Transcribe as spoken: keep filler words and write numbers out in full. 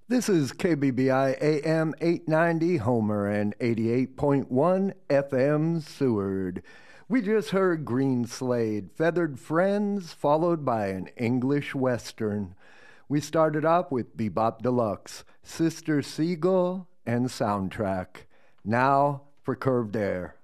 This is K B B I A M eight ninety Homer and eighty-eight point one F M Seward. We just heard Green Slade, Feathered Friends, followed by an English Western. We started off with Bebop Deluxe, Sister Seagull, and Soundtrack. Now for Curved Air.